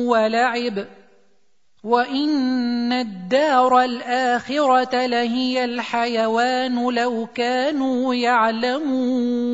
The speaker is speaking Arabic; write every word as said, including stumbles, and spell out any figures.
ولعب وإن الدار الآخرة لهي الحيوان لو كانوا يعلمون